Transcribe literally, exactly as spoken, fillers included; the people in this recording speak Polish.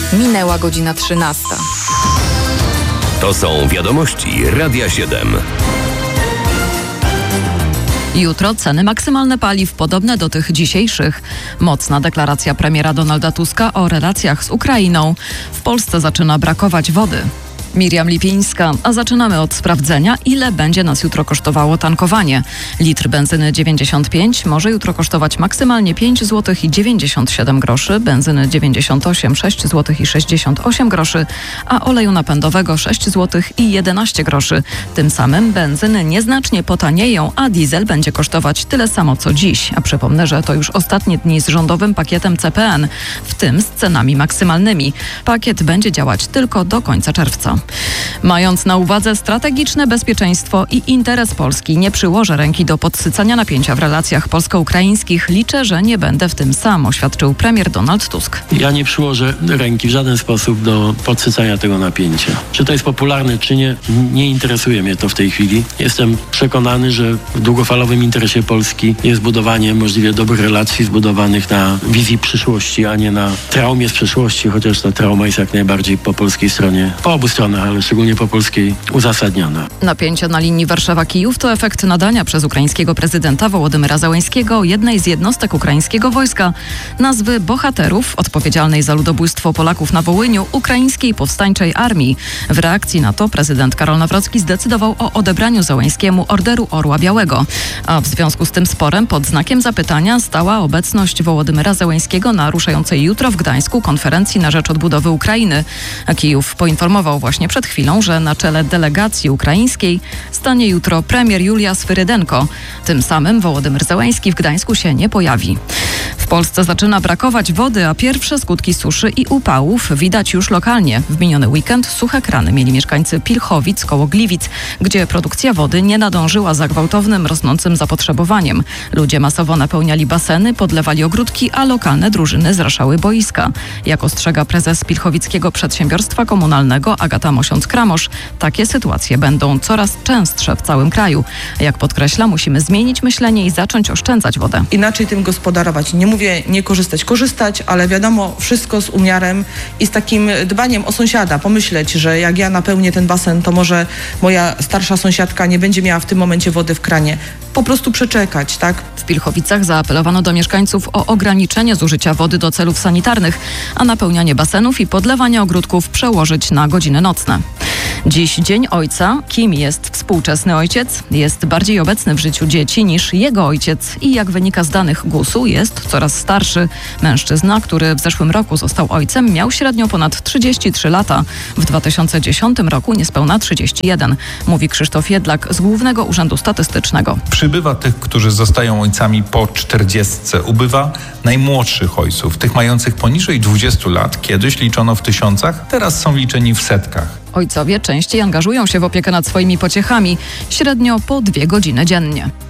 Minęła godzina trzynasta. To są wiadomości Radia siedem. Jutro ceny maksymalne paliw podobne do tych dzisiejszych. Mocna deklaracja premiera Donalda Tuska o relacjach z Ukrainą. W Polsce zaczyna brakować wody. Miriam Lipińska, a zaczynamy od sprawdzenia, ile będzie nas jutro kosztowało tankowanie. Litr benzyny dziewięćdziesiąt pięć może jutro kosztować maksymalnie pięć złotych i dziewięćdziesiąt siedem groszy, benzyny dziewięćdziesiąt osiem sześć złotych i sześćdziesiąt osiem groszy, a oleju napędowego sześć złotych i jedenaście groszy. Tym samym benzyny nieznacznie potanieją, a diesel będzie kosztować tyle samo co dziś. A przypomnę, że to już ostatnie dni z rządowym pakietem C P N, w tym z cenami maksymalnymi. Pakiet będzie działać tylko do końca czerwca. Mając na uwadze strategiczne bezpieczeństwo i interes Polski, nie przyłożę ręki do podsycania napięcia w relacjach polsko-ukraińskich. Liczę, że nie będę w tym sam, oświadczył premier Donald Tusk. Ja nie przyłożę ręki w żaden sposób do podsycania tego napięcia. Czy to jest popularne, czy nie, nie interesuje mnie to w tej chwili. Jestem przekonany, że w długofalowym interesie Polski jest budowanie możliwie dobrych relacji zbudowanych na wizji przyszłości, a nie na traumie z przeszłości, chociaż ta trauma jest jak najbardziej po polskiej stronie, po obu stronach, ale szczególnie po polskiej uzasadniona. Napięcie na linii Warszawa-Kijów to efekt nadania przez ukraińskiego prezydenta Wołodymyra Zełenskiego jednej z jednostek ukraińskiego wojska nazwy bohaterów odpowiedzialnej za ludobójstwo Polaków na Wołyniu ukraińskiej powstańczej armii. W reakcji na to prezydent Karol Nawrocki zdecydował o odebraniu Zełenskiemu Orderu Orła Białego. A w związku z tym sporem pod znakiem zapytania stała obecność Wołodymyra Zełenskiego na ruszającej jutro w Gdańsku konferencji na rzecz odbudowy Ukrainy. Kijów poinformował właśnie przed chwilą, że na czele delegacji ukraińskiej stanie jutro premier Julia Swyrydenko. Tym samym Wołodymyr Zełenski w Gdańsku się nie pojawi. W Polsce zaczyna brakować wody, a pierwsze skutki suszy i upałów widać już lokalnie. W miniony weekend suche krany mieli mieszkańcy Pilchowic koło Gliwic, gdzie produkcja wody nie nadążyła za gwałtownym, rosnącym zapotrzebowaniem. Ludzie masowo napełniali baseny, podlewali ogródki, a lokalne drużyny zraszały boiska. Jak ostrzega prezes Pilchowickiego Przedsiębiorstwa Komunalnego Agata Mosiąc-Kramosz, takie sytuacje będą coraz częstsze w całym kraju. Jak podkreśla, musimy zmienić myślenie i zacząć oszczędzać wodę. Inaczej tym gospodarować. Nie mówię nie korzystać, korzystać, ale wiadomo, wszystko z umiarem i z takim dbaniem o sąsiada. Pomyśleć, że jak ja napełnię ten basen, to może moja starsza sąsiadka nie będzie miała w tym momencie wody w kranie. Po prostu przeczekać, tak? W Pilchowicach zaapelowano do mieszkańców o ograniczenie zużycia wody do celów sanitarnych, a napełnianie basenów i podlewanie ogródków przełożyć na godziny nocne. Dziś Dzień Ojca. Kim jest współczesny ojciec? Jest bardziej obecny w życiu dzieci niż jego ojciec i jak wynika z danych gusu, jest coraz starszy. Mężczyzna, który w zeszłym roku został ojcem, miał średnio ponad trzydzieści trzy lata. W dwa tysiące dziesiątym roku niespełna trzydzieści jeden, mówi Krzysztof Jedlak z Głównego Urzędu Statystycznego. Przybywa tych, którzy zostają ojcami po czterdziestce. Ubywa najmłodszych ojców, tych mających poniżej dwudziestu lat. Kiedyś liczono w tysiącach, teraz są liczeni w setkach. Ojcowie częściej angażują się w opiekę nad swoimi pociechami, średnio po dwie godziny dziennie.